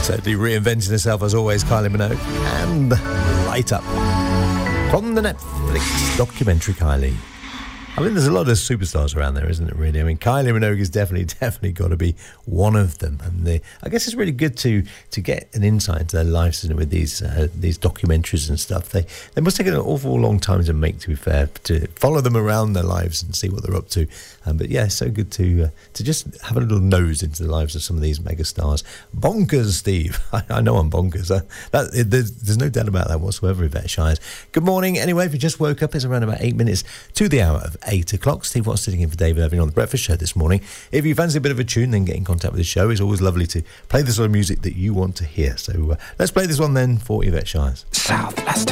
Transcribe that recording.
Certainly reinventing herself as always, Kylie Minogue. And Light Up from the Netflix documentary Kylie. I mean, there's a lot of superstars around there, isn't it, really? I mean, Kylie Minogue is definitely got to be one of them. And I guess it's really good to get an insight into their lives, isn't it, with these documentaries and stuff. They must take an awful long time to make, to be fair, to follow them around their lives and see what they're up to. But yeah, so good to just have a little nose into the lives of some of these mega stars. Bonkers, Steve. I know I'm bonkers. There's no doubt about that whatsoever, Yvette Shires. Good morning. Anyway, if you just woke up, it's around about 8 minutes to the hour of 8 o'clock. Steve Watts sitting in for David Irving on The Breakfast Show this morning. If you fancy a bit of a tune, then get in contact with the show. It's always lovely to play the sort of music that you want to hear. So let's play this one then for Yvette Shires. South Leicester.